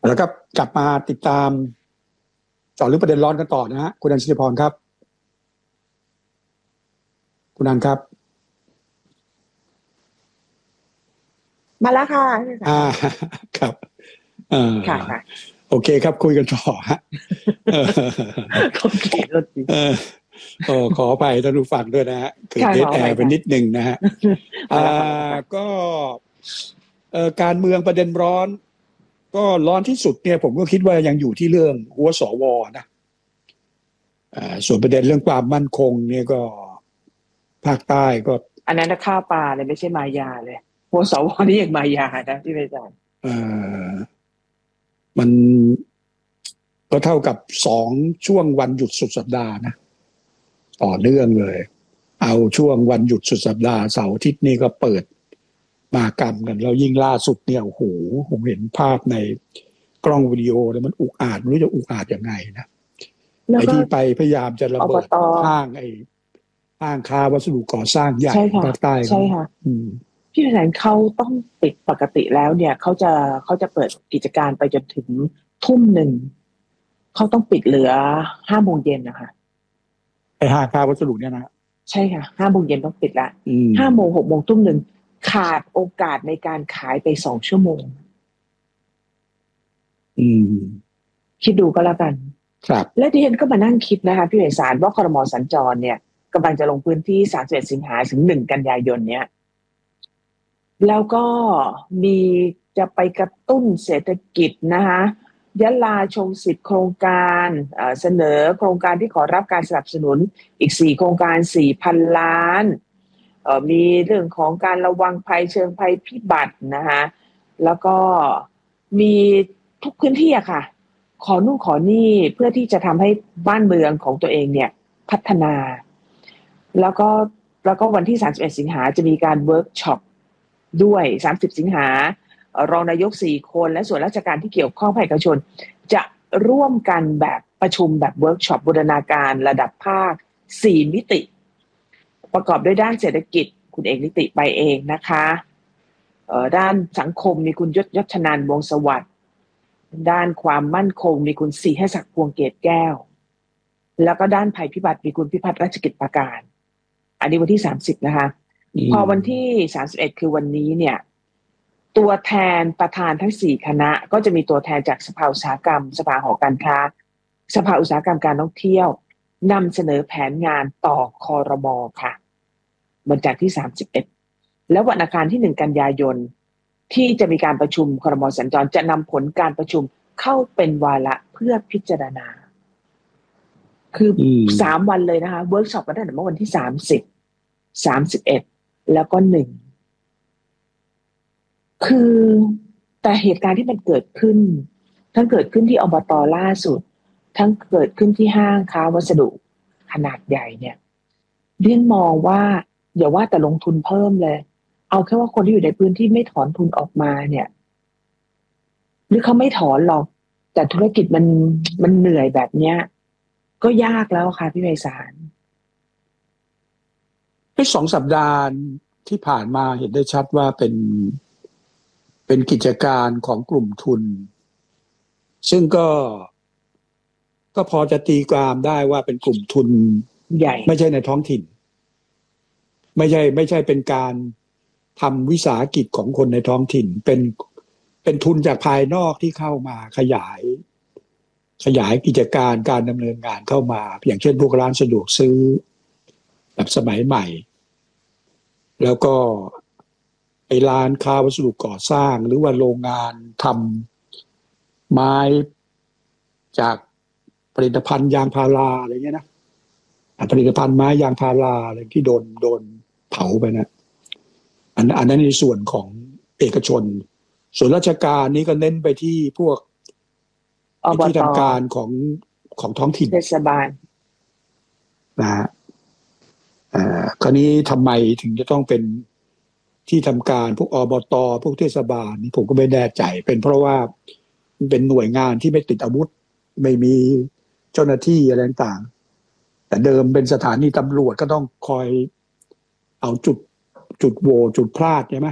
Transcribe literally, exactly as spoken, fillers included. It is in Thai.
แล้วก็กลับมาติดตามเจาะลึกประเด็นร้อนกันต่อนะฮะคุณอัญชิพรครับคุณอันครับมาแล้วค่ะอ่าครับเออค่ะค่ะโอเคครับคุยกันต่อฮะโอเครถดีเออโอ้ขออภัยท่านผู้ฟังด้วยนะฮะคือเดทแอร์เป็นนิดนึงนะฮะอ่าก็เอ่อการเมืองประเด็นร้อนก็ร้อนที่สุดเนี่ยผมก็คิดว่ายังอยู่ที่เรื่องหัวสวนะอ่าส่วนประเด็นเรื่องความมั่นคงเนี่ยก็ภาคใต้ก็อันนั้นข้าวปลาเลยไม่ใช่มายาเลยหัวสวนี่ยังมายานะที่ไปจันเอ่อมันก็เท่ากับสองช่วงวันหยุดสุดสัปดาห์นะต่อเนื่องเลยเอาช่วงวันหยุดสุดสัปดาห์เสาร์อาทิตย์นี่ก็เปิดมากรรมกันแล้วยิ่งล่าสุดเนี่ยโอ้โหผมเห็นภาพในกล้องวิดีโอแล้วมันอุกอาจไม่รู้จะอุกอาจยังไงนะไอ้ที่ไปพยายามจะระเบิดห้างไอ้ห้างค้าวัสดุก่อสร้างใหญ่ภาคใต้ใช่ค่ะพี่แสนเขาต้องปิดปกติแล้วเนี่ยเขาจะเขาจะเปิดกิจการไปจนถึงทุ่มหนึ่งเขาต้องปิดเหลือห้าโมงเย็นนะคะไอ้ห้างค้าวัสดุเนี่ยนะใช่ค่ะห้าโมงเย็นต้องปิดละห้าโมงหกโมงทุ่มหนึ่งขาดโอกาสในการขายไปสองชั่วโมงอืมคิดดูก็แล้วกันครับและดิฉันก็มานั่งคิดนะคะพี่เอกสารว่าครม.สัญจรเนี่ยกำลังจะลงพื้นที่สามสิบเอ็ดสิงหาถึงหนึ่งกันยายนเนี้ยแล้วก็มีจะไปกระตุ้นเศรษฐกิจนะคะยะลาชงสิบโครงการเสนอโครงการที่ขอรับการสนับสนุนอีกสี่โครงการ สี่พัน ล้านมีเรื่องของการระวังภัยเชิงภัยพิบัตินะคะแล้วก็มีทุกพื้นที่อะค่ะขอนู่นขอนี่เพื่อที่จะทำให้บ้านเมืองของตัวเองเนี่ยพัฒนาแล้วก็แล้วก็วันที่สามสิบเอ็ดสิงหาจะมีการเวิร์กช็อปด้วยสามสิบสิงหารองนายกสี่คนและส่วนราชการที่เกี่ยวข้องภาคเอกชนจะร่วมกันแบบประชุมแบบเวิร์กช็อปบูรณาการระดับภาคสี่มิติประกอบด้วยด้านเศรษฐกิจคุณเอกนิติไปเองนะคะเอ่อด้านสังคมมีคุณยศยศนันท์วงศ์สวัสดิ์ด้านความมั่นคงมีคุณศรีหศักดิ์พวงเกตแก้วแล้วก็ด้านภัยพิบัติมีคุณพิพัฒน์ราชกิจประการอันนี้วันที่สามสิบนะคะพอวันที่สามสิบเอ็ดคือวันนี้เนี่ยตัวแทนประธานทั้งสี่คณะก็จะมีตัวแทนจากสภาอุตสาหกรรมสภาหอการค้าสภาอุตสาหกรรมการท่องเที่ยวนำเสนอแผนงานต่อครม.ค่ะวันจันทร์ที่สามสิบเอ็ดแล้ววันอังคารที่หนึ่งกันยายนที่จะมีการประชุมครม.สัญจรจะนำผลการประชุมเข้าเป็นวาระเพื่อพิจารณาคือสามวันเลยนะคะเวิร์กช็อปกันตั้งแต่เมื่อวันที่สามสิบ สามสิบเอ็ดแล้วก็หนึ่งคือแต่เหตุการณ์ที่มันเกิดขึ้นทั้งเกิดขึ้นที่อบต.ล่าสุดทั้งเกิดขึ้นที่ห้างค้าวัสดุขนาดใหญ่เนี่ยเรียนมองว่าอย่าว่าแต่ลงทุนเพิ่มเลยเอาแค่ว่าคนที่อยู่ในพื้นที่ไม่ถอนทุนออกมาเนี่ยหรือเขาไม่ถอนหรอกแต่ธุรกิจมันมันเหนื่อยแบบเนี้ยก็ยากแล้วค่ะพี่ไพศาลไอ้สองสัปดาห์ที่ผ่านมาเห็นได้ชัดว่าเป็นเป็นกิจการของกลุ่มทุนซึ่งก็ก็พอจะตีความได้ว่าเป็นกลุ่มทุนใหญ่ไม่ใช่ในท้องถิ่นไม่ใช่ไม่ใช่เป็นการทำวิสาหกิจของคนในท้องถิ่นเป็นเป็นทุนจากภายนอกที่เข้ามาขยายขยายกิจการการดำเนินงานเข้ามาอย่างเช่นพวกร้านสะดวกซื้อแบบสมัยใหม่แล้วก็ไอ้ร้านค้าวัสดุก่อสร้างหรือว่าโรงงานทำไม้จากผลิตภัณฑ์ยางพาราอะไรเงี้ยนะผลิตภัณฑ์ไม้ยางพาราอะไรที่โดนโดนเผาไปนะอันอันนั้นในส่วนของเอกชนส่วนราชการนี้ก็เน้นไปที่พวกที่ทำการของของท้องถิ่นเทศบาลนะฮะอ่าคราวนี้ทำไมถึงจะต้องเป็นที่ทำการพวกอบต.พวกเทศบาลนี่ผมก็ไม่แน่ใจเป็นเพราะว่าเป็นหน่วยงานที่ไม่ติดอาวุธไม่มีเจ้าหน้าที่อะไรต่างๆแต่เดิมเป็นสถานีตำรวจก็ต้องคอยเอาจุดจุดโหว่จุดพลาดใช่ไหม